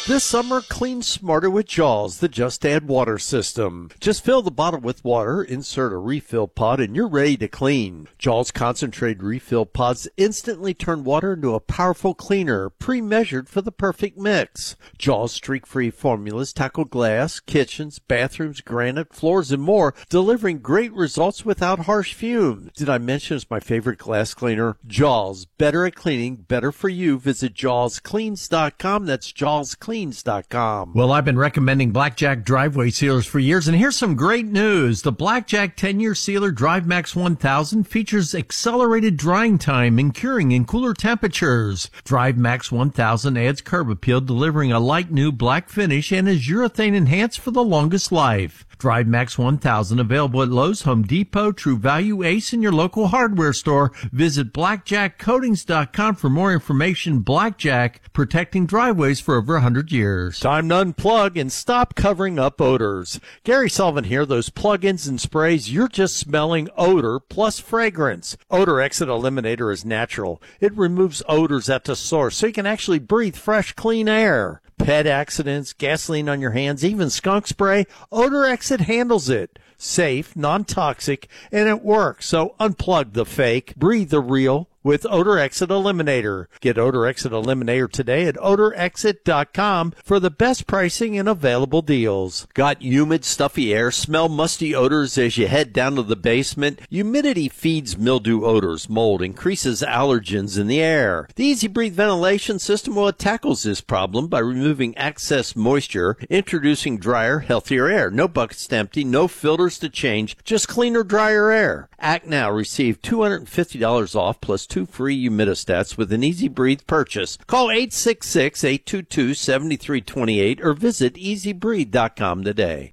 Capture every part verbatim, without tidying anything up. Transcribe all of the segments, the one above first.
This summer, clean smarter with Jaws, the Just Add Water system. Just fill the bottle with water, insert a refill pod, and you're ready to clean. Jaws concentrated refill pods instantly turn water into a powerful cleaner, pre-measured for the perfect mix. Jaws streak-free formulas tackle glass, kitchens, bathrooms, granite, floors, and more, delivering great results without harsh fumes. Did I mention it's my favorite glass cleaner? Jaws, better at cleaning, better for you. Visit jaws cleans dot com. That's Jaws Cleans dot com. Well, I've been recommending Blackjack driveway sealers for years, and here's some great news. The Blackjack ten-year sealer DriveMax one thousand features accelerated drying time and curing in cooler temperatures. DriveMax one thousand adds curb appeal, delivering a light new black finish, and is urethane enhanced for the longest life. DriveMax one thousand available at Lowe's, Home Depot, True Value, Ace, and your local hardware store. Visit blackjack coatings dot com for more information. Blackjack, protecting driveways for over one hundred years. Time to unplug and stop covering up odors. Gary Sullivan here. Those plug-ins and sprays, you're just smelling odor plus fragrance. Odor Exit Eliminator is natural. It removes odors at the source so you can actually breathe fresh, clean air. Pet accidents, gasoline on your hands, even skunk spray, Odor Exit handles it. Safe, non-toxic, and it works. So unplug the fake, breathe the real with Odor Exit Eliminator. Get Odor Exit Eliminator today at odor exit dot com for the best pricing and available deals. Got humid, stuffy air, smell musty odors as you head down to the basement? Humidity feeds mildew odors, mold, increases allergens in the air. The Easy Breathe ventilation system, well, it tackles this problem by removing excess moisture, introducing drier, healthier air. No buckets to empty, no filters to change, just cleaner, drier air. Act now. Receive two hundred fifty dollars off plus two free humidistats with an Easy Breathe purchase. Call eight six six, eight two two, seven three two eight or visit easy breathe dot com today.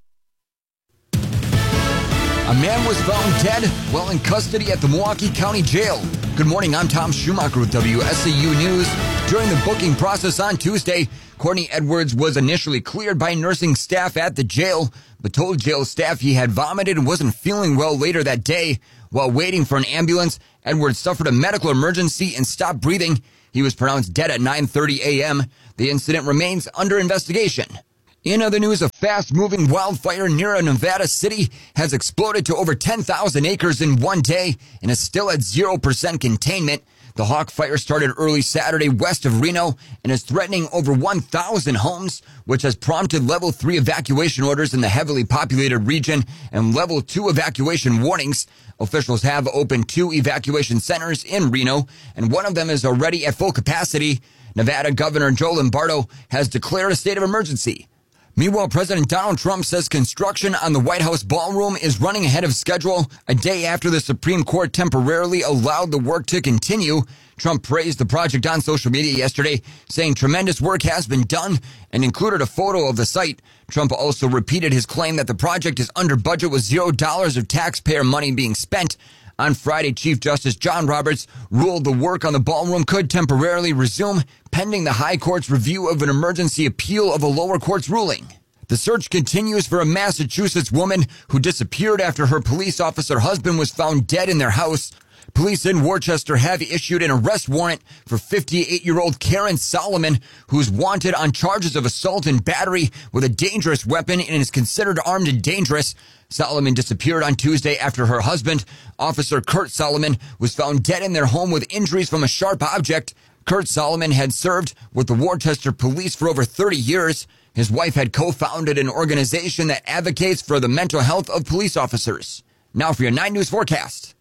A man was found dead while in custody at the Milwaukee County Jail. Good morning, I'm Tom Schumacher with W S A U News. During the booking process on Tuesday, Courtney Edwards was initially cleared by nursing staff at the jail, but told jail staff he had vomited and wasn't feeling well later that day. While waiting for an ambulance, Edwards suffered a medical emergency and stopped breathing. He was pronounced dead at nine thirty a.m. The incident remains under investigation. In other news, a fast-moving wildfire near a Nevada city has exploded to over ten thousand acres in one day and is still at zero percent containment. The Hawk Fire started early Saturday west of Reno and is threatening over one thousand homes, which has prompted level three evacuation orders in the heavily populated region and level two evacuation warnings. Officials have opened two evacuation centers in Reno, and one of them is already at full capacity. Nevada Governor Joe Lombardo has declared a state of emergency. Meanwhile, President Donald Trump says construction on the White House ballroom is running ahead of schedule a day after the Supreme Court temporarily allowed the work to continue. Trump praised the project on social media yesterday, saying tremendous work has been done and included a photo of the site. Trump also repeated his claim that the project is under budget with zero dollars of taxpayer money being spent. On Friday, Chief Justice John Roberts ruled the work on the ballroom could temporarily resume pending the High Court's review of an emergency appeal of a lower court's ruling. The search continues for a Massachusetts woman who disappeared after her police officer husband was found dead in their house. Police in Worcester have issued an arrest warrant for fifty-eight-year-old Karen Solomon, who's wanted on charges of assault and battery with a dangerous weapon and is considered armed and dangerous. Solomon disappeared on Tuesday after her husband, Officer Kurt Solomon, was found dead in their home with injuries from a sharp object. Kurt Solomon had served with the Worcester Police for over thirty years. His wife had co-founded an organization that advocates for the mental health of police officers. Now for your nine News forecast.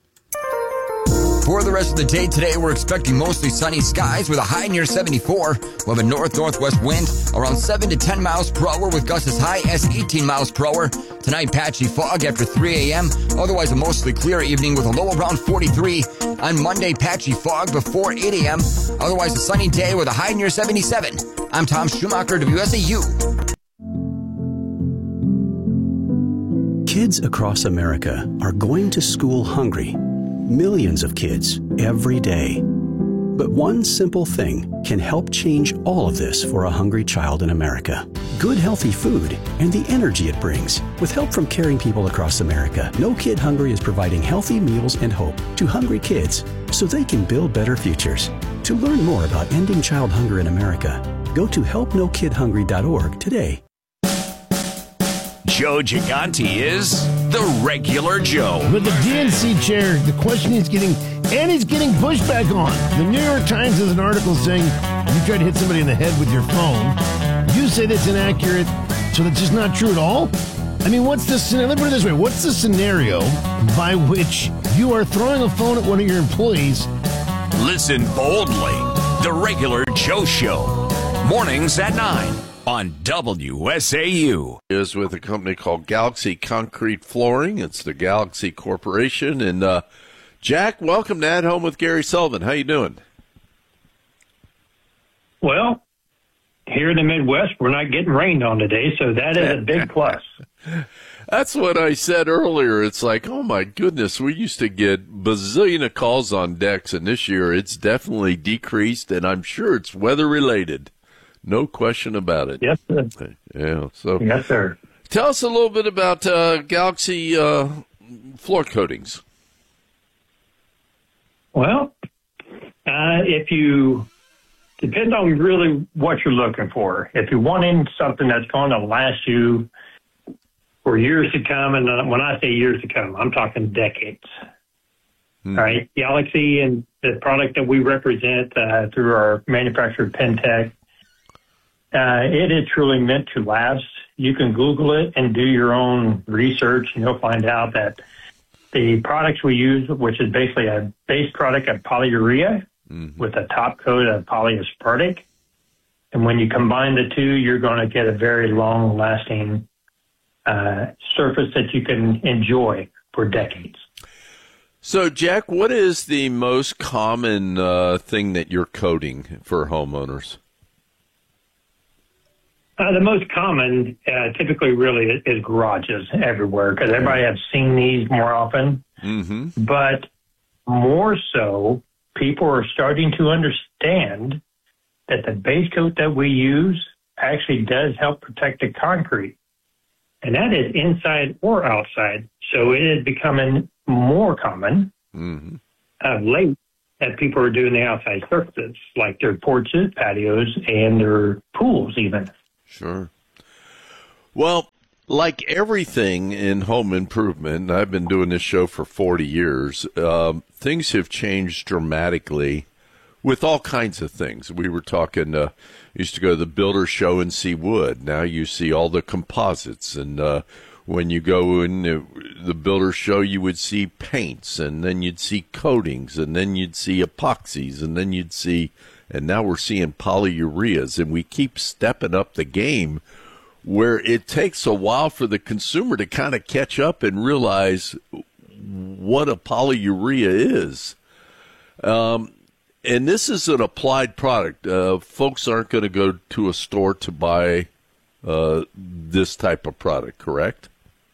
For the rest of the day today, we're expecting mostly sunny skies with a high near seventy-four. We'll have a north-northwest wind around seven to ten miles per hour with gusts as high as eighteen miles per hour. Tonight, patchy fog after three a.m. Otherwise, a mostly clear evening with a low around forty-three. On Monday, patchy fog before eight a.m. Otherwise, a sunny day with a high near seventy-seven. I'm Tom Schumacher, W S A U. Kids across America are going to school hungry. Millions of kids every day. But one simple thing can help change all of this for a hungry child in America. Good, healthy food and the energy it brings. With help from caring people across America, No Kid Hungry is providing healthy meals and hope to hungry kids so they can build better futures. To learn more about ending child hunger in America, Go to help no kid hungry dot org today. Joe Gigante is the regular Joe. With the D N C chair, the question he's getting, and he's getting pushback on. The New York Times has an article saying you try to hit somebody in the head with your phone. You say that's inaccurate, so that's just not true at all? I mean, what's the scenario? Let me put it this way. What's the scenario by which you are throwing a phone at one of your employees? Listen boldly. The regular Joe Show. Mornings at nine on W S A U. Is with a company called Galaxy Concrete Flooring. It's the Galaxy Corporation. And uh, Jack, welcome to At Home with Gary Sullivan. How you doing? Well, here in the Midwest, we're not getting rained on today, so that is a big plus. That's what I said earlier. It's like, oh my goodness, we used to get bazillion of calls on decks, and this year it's definitely decreased, and I'm sure it's weather related. No question about it. Yes, sir. Yeah. So. Yes, sir. Tell us a little bit about uh, Galaxy uh, floor coatings. Well, uh, if you depends on really what you're looking for. If you're wanting something that's going to last you for years to come, and when I say years to come, I'm talking decades. Hmm. All right, Galaxy and the product that we represent uh, through our manufacturer Pentec. Uh, it is truly meant to last. You can Google it and do your own research, and you'll find out that the products we use, which is basically a base product of polyurea mm-hmm. with a top coat of polyaspartic, and when you combine the two, you're going to get a very long-lasting uh, surface that you can enjoy for decades. So, Jack, what is the most common uh, thing that you're coating for homeowners? Uh, the most common, uh, typically, really is, is garages everywhere because everybody has seen these more often. Mm-hmm. But more so, people are starting to understand that the base coat that we use actually does help protect the concrete, and that is inside or outside. So it is becoming more common mm-hmm. of late that people are doing the outside surfaces, like their porches, patios, and their pools even. Sure. Well, like everything in home improvement, I've been doing this show for forty years, um, things have changed dramatically with all kinds of things. We were talking, uh, used to go to the builder show and see wood. Now you see all the composites. And uh, when you go in the, the builder show, you would see paints, and then you'd see coatings, and then you'd see epoxies, and then you'd see... And now we're seeing polyureas, and we keep stepping up the game where it takes a while for the consumer to kind of catch up and realize what a polyurea is. Um, and this is an applied product. Uh, folks aren't going to go to a store to buy uh, this type of product, correct?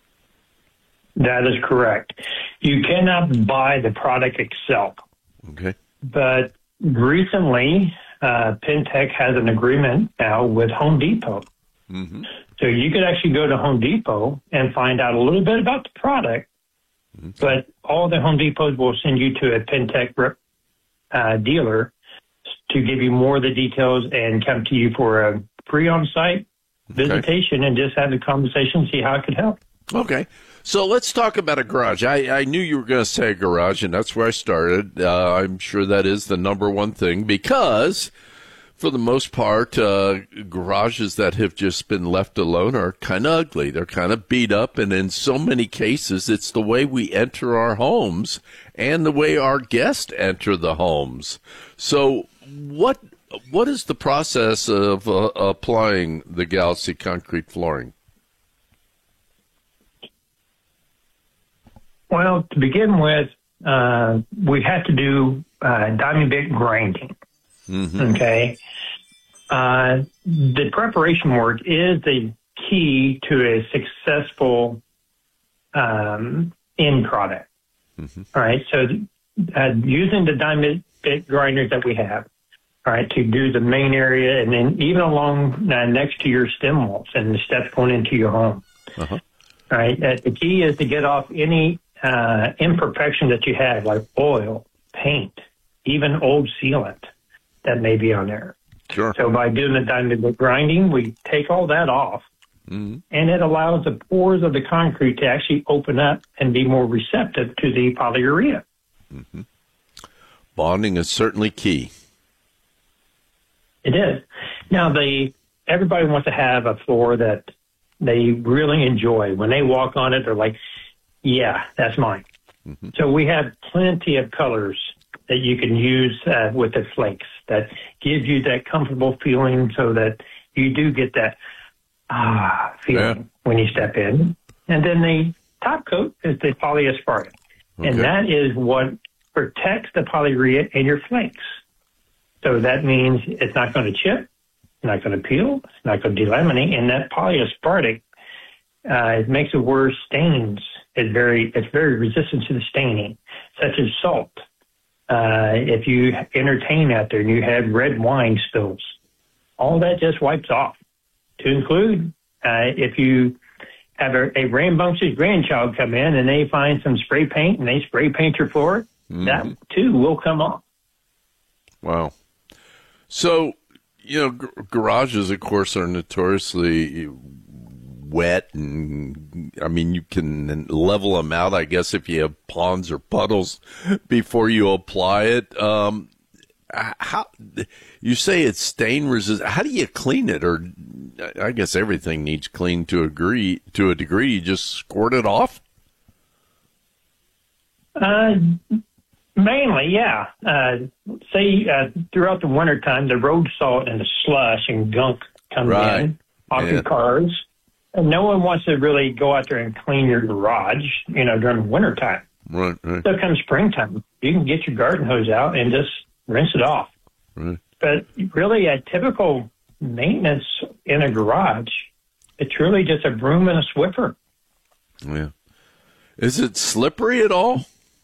That is correct. You cannot buy the product itself. Okay. But recently, uh, Pentec has an agreement now with Home Depot. Mm-hmm. So you could actually go to Home Depot and find out a little bit about the product, mm-hmm. but all the Home Depots will send you to a Pentec rep, uh, dealer to give you more of the details and come to you for a free on-site visitation okay. and just have the conversation, see how it could help. Okay. So let's talk about a garage. I, I knew you were going to say garage, and that's where I started. Uh, I'm sure that is the number one thing because, for the most part, uh, garages that have just been left alone are kind of ugly. They're kind of beat up, and in so many cases, it's the way we enter our homes and the way our guests enter the homes. So what what is the process of uh, applying the Galaxy Concrete Flooring? Well, to begin with, uh, we have to do uh, diamond bit grinding. Mm-hmm. Okay. Uh, the preparation work is the key to a successful um, end product. Mm-hmm. All right. So uh, using the diamond bit grinders that we have, all right, to do the main area and then even along uh, next to your stem walls and the steps going into your home. Uh-huh. All right. Uh, the key is to get off any Uh, imperfection that you have, like oil, paint, even old sealant that may be on there. Sure. So by doing the dynamic grinding, we take all that off, mm-hmm. and it allows the pores of the concrete to actually open up and be more receptive to the polyurea. Mm-hmm. Bonding is certainly key. It is. Now, the everybody wants to have a floor that they really enjoy. When they walk on it, they're like, yeah, that's mine. Mm-hmm. So we have plenty of colors that you can use uh, with the flakes that gives you that comfortable feeling so that you do get that ah feeling yeah. when you step in. And then the top coat is the polyaspartic. Okay. And that is what protects the polyurea in your flakes. So that means it's not going to chip, it's not going to peel, it's not going to delaminate. And that polyaspartic, uh, it makes it worse stains. It's very, it's very resistant to the staining, such as salt. Uh, if you entertain out there and you have red wine spills, all that just wipes off. To include, uh, if you have a, a rambunctious grandchild come in and they find some spray paint and they spray paint your floor, mm-hmm. that too will come off. Wow. So, you know, g- garages, of course, are notoriously wet, and I mean, you can level them out, I guess, if you have ponds or puddles before you apply it. Um, how you say it's stain resistant? How do you clean it? Or I guess everything needs cleaned to a degree. To a degree, you just squirt it off. Uh, mainly, yeah. Uh, say uh, throughout the wintertime, the road salt and the slush and gunk comes right. in off yeah. your cars. And no one wants to really go out there and clean your garage, you know, during the wintertime. Right, right. So come springtime, you can get your garden hose out and just rinse it off. Right. But really, a typical maintenance in a garage, it's really just a broom and a Swiffer. Yeah. Is it slippery at all?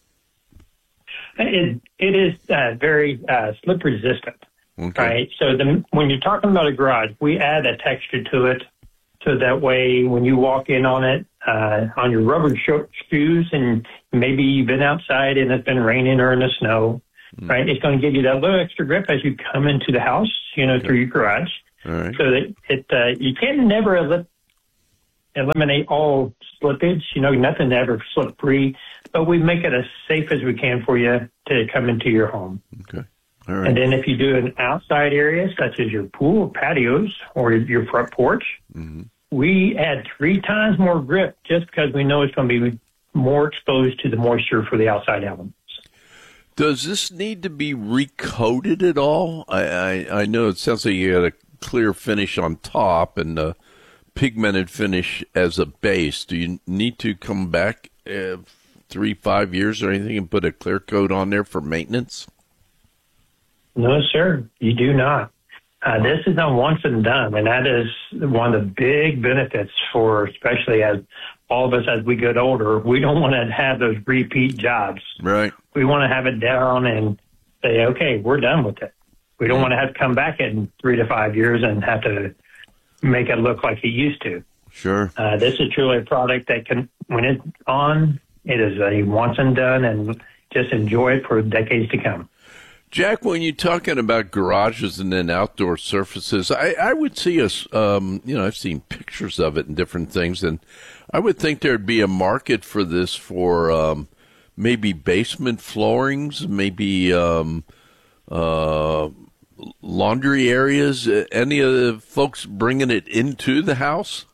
It it is uh, very uh, slip resistant. Okay. Right. So the, when you're talking about a garage, we add a texture to it, so that way when you walk in on it uh, on your rubber shoes, and maybe you've been outside and it's been raining or in the snow, mm. right? It's going to give you that little extra grip as you come into the house, you know, okay. through your garage. All right. So that it uh, you can never el- eliminate all slippage. You know, nothing ever slip free, but we make it as safe as we can for you to come into your home. Okay. All right. And then if you do an outside area, such as your pool, patios, or your front porch, mm-hmm. we add three times more grip just because we know it's going to be more exposed to the moisture for the outside elements. Does this need to be recoated at all? I, I, I know it sounds like you got a clear finish on top and a pigmented finish as a base. Do you need to come back uh, three, five years or anything and put a clear coat on there for maintenance? No, sir, you do not. Uh, this is a once and done, and that is one of the big benefits for, especially as all of us as we get older, we don't want to have those repeat jobs. Right. We want to have it down and say, okay, we're done with it. We don't want to have to come back in three to five years and have to make it look like it used to. Sure. Uh, this is truly a product that can, when it's on, it is a once and done, and just enjoy it for decades to come. Jack, when you're talking about garages and then outdoor surfaces, I, I would see us, um, you know, I've seen pictures of it and different things, and I would think there'd be a market for this for um, maybe basement floorings, maybe um, uh, laundry areas. Any of the folks bringing it into the house?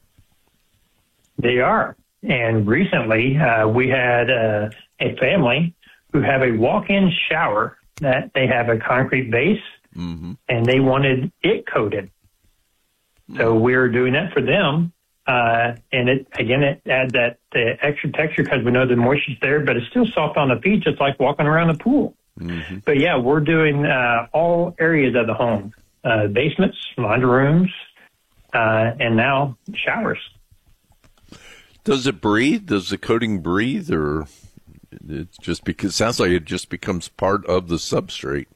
They are. And recently uh, we had uh, a family who have a walk-in shower that they have a concrete base, mm-hmm. and they wanted it coated. Mm-hmm. So we're doing that for them. Uh, and it, again, it adds that uh, extra texture because we know the moisture's there, but it's still soft on the feet, just like walking around the pool. Mm-hmm. But yeah, we're doing uh, all areas of the home, uh, basements, laundry rooms, uh, and now showers. Does it breathe? Does the coating breathe, or it just because it sounds like it just becomes part of the substrate?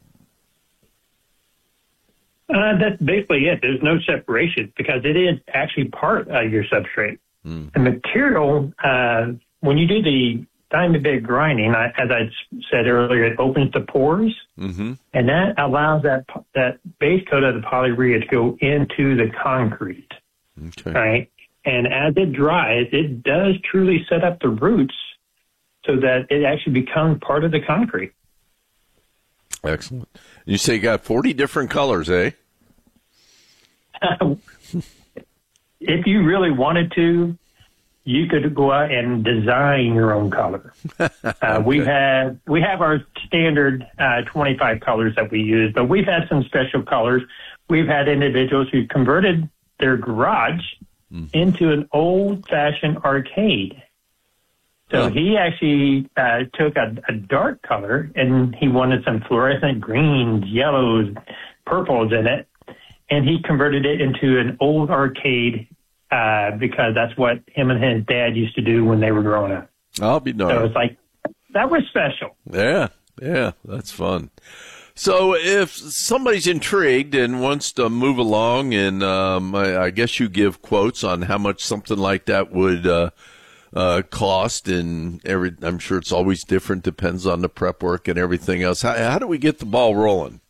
Uh, that's basically it. There's no separation because it is actually part of your substrate. Mm. The material, uh, when you do the tiny bit of grinding, I, as I said earlier, it opens the pores, Mm-hmm. and that allows that that base coat of the polyurea to go into the concrete, Okay. right? And as it dries, it does truly set up the roots so that it actually becomes part of the concrete. Excellent. You say you got forty different colors, eh? If you really wanted to, you could go out and design your own color. Uh, we have we have our standard uh, twenty-five colors that we use, but we've had some special colors. We've had individuals who converted their garage mm. into an old-fashioned arcade. So oh. he actually uh, took a, a dark color, and he wanted some fluorescent greens, yellows, purples in it, and he converted it into an old arcade uh, because that's what him and his dad used to do when they were growing up. I'll be darned. So it's like, that was special. Yeah, yeah, that's fun. So if somebody's intrigued and wants to move along, and um, I, I guess you give quotes on how much something like that would uh, uh, cost, and every, I'm sure it's always different, depends on the prep work and everything else. How, how do we get the ball rolling?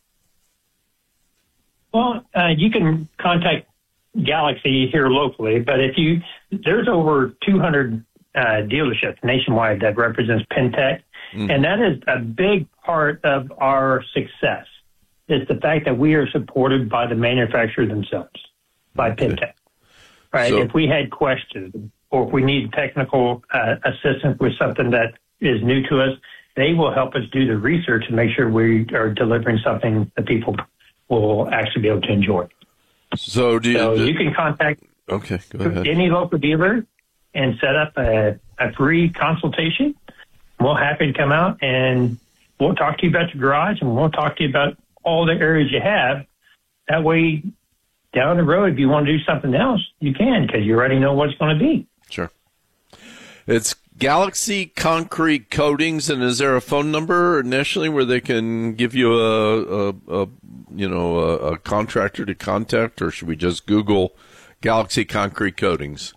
Well, uh, you can contact Galaxy here locally, but if you, there's over two hundred uh, dealerships nationwide that represents Pentec, mm. and that is a big part of our success. It's the fact that we are supported by the manufacturer themselves, by okay. Pentec. Right? So, if we had questions or if we need technical uh, assistance with something that is new to us, they will help us do the research and make sure we are delivering something that people will actually be able to enjoy. So, do you, so the, you can contact okay, go ahead. any local dealer and set up a, a free consultation. We'll happy to come out and we'll talk to you about your garage and we'll talk to you about all the areas you have. That way, down the road, if you want to do something else, you can because you already know what it's going to be. Sure. It's Galaxy Concrete Coatings, and is there a phone number initially where they can give you a, a, a you know, a, a contractor to contact, or should we just Google Galaxy Concrete Coatings?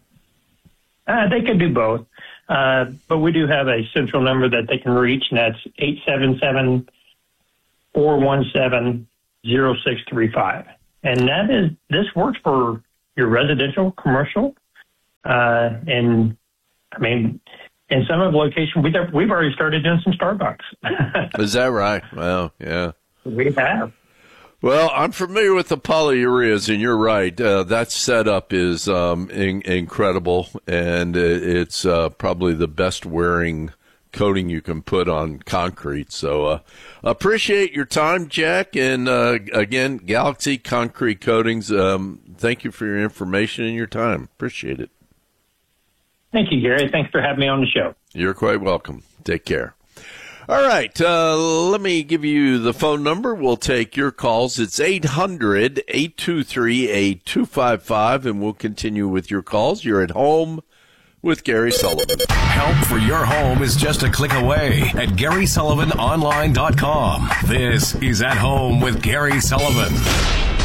Uh, they can do both, uh, but we do have a central number that they can reach, and that's eight seven seven, four one seven, zero six three five. And that is, this works for your residential, commercial, uh, and I mean, in some of the locations, we've, we've already started doing some Starbucks. Is that right? Well, yeah. We have. Well, I'm familiar with the polyureas, and you're right. Uh, that setup is um, in- incredible, and it's uh, probably the best wearing coating you can put on concrete. So uh, appreciate your time, Jack. And, uh, again, Galaxy Concrete Coatings, um, thank you for your information and your time. Appreciate it. Thank you, Gary. Thanks for having me on the show. You're quite welcome. Take care. All right, uh, let me give you the phone number. We'll take your calls. It's eight hundred, eight two three, eight two five five, and we'll continue with your calls. You're at home with Gary Sullivan. Help for your home is just a click away at Gary Sullivan Online dot com. This is At Home with Gary Sullivan.